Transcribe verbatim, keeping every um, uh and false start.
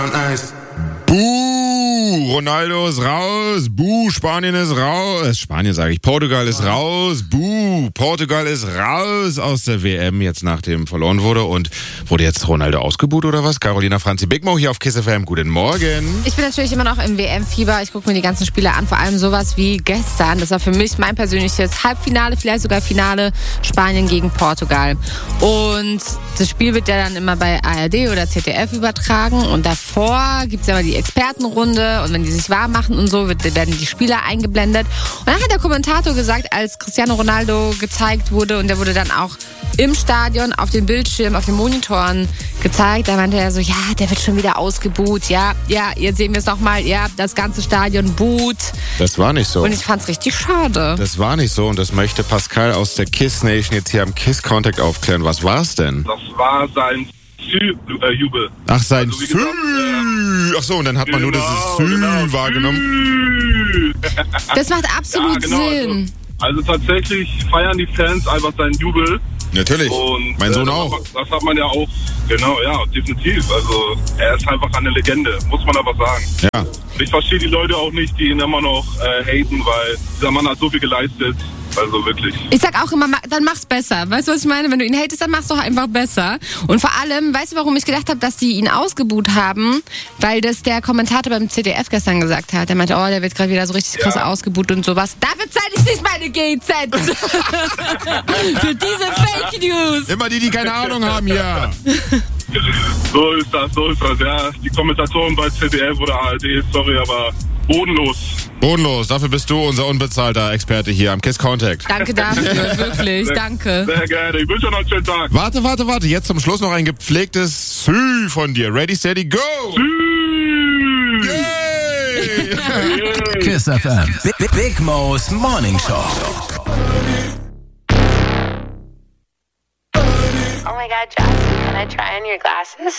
Buh, Ronaldo ist raus. Buh, Spanien ist raus. Spanien sage ich. Portugal ist raus. Buh, Portugal ist raus aus der W M, jetzt nachdem verloren wurde. Und wurde jetzt Ronaldo ausgebuht oder was? Carolina Franzi Big Mo hier auf Kiss F M. Guten Morgen. Ich bin natürlich immer noch im W M-Fieber. Ich gucke mir die ganzen Spiele an. Vor allem sowas wie gestern. Das war für mich mein persönliches Halbfinale, vielleicht sogar Finale. Spanien gegen Portugal. Und das Spiel wird ja dann immer bei A R D oder Z D F übertragen. Und davor gibt es ja immer die Expertenrunde. Und wenn die sich warm machen und so, wird, werden die Spieler eingeblendet. Und dann hat der Kommentator gesagt, als Cristiano Ronaldo gezeigt wurde, und der wurde dann auch im Stadion auf dem Bildschirm, auf den Monitoren gezeigt, da meinte er so, ja, der wird schon wieder ausgebuht. Ja, ja, jetzt sehen wir es nochmal. Ja, das ganze Stadion buht. Das war nicht so. Und ich fand's richtig schade. Das war nicht so und das möchte Pascal aus der Kiss Nation jetzt hier am Kiss Contact aufklären. Was war's denn? Das war sein Sü-Jubel. Ach, sein Also, wie Sü. gesagt, äh, Ach so, und dann hat man nur genau, dieses Sü genau. wahrgenommen. Das macht absolut Ja, genau, Sinn. Also, also tatsächlich feiern die Fans einfach seinen Jubel. Natürlich. Und, mein Sohn äh, auch. Das, das hat man ja auch, genau, ja, definitiv. Also er ist einfach eine Legende, muss man aber sagen. Ja. Ich verstehe die Leute auch nicht, die ihn immer noch äh, haten, weil dieser Mann hat so viel geleistet. Also wirklich. Ich sag auch immer, dann mach's besser. Weißt du, was ich meine? Wenn du ihn hatest, dann mach's doch einfach besser. Und vor allem, weißt du, warum ich gedacht habe, dass die ihn ausgebuht haben? Weil das der Kommentator beim Z D F gestern gesagt hat. Der meinte, oh, der wird gerade wieder so richtig krass Ja. ausgebuht und sowas. Dafür zahle ich nicht meine G Z. Für diese Fake News. Immer die, die keine Ahnung haben, ja. So ist das, so ist das, ja. Die Kommentatoren bei Z D F oder A R D, sorry, aber bodenlos. Bodenlos, dafür bist du unser unbezahlter Experte hier am Kiss Contact. Danke dafür, wirklich, danke. Sehr gerne, ich wünsche euch noch einen schönen Tag. Warte, warte, warte, jetzt zum Schluss noch ein gepflegtes Sü von dir. Ready, steady, go! Yay! Kiss F M. Big, Big Mo's Morning Show. Oh my God, Josh, can I try on your glasses?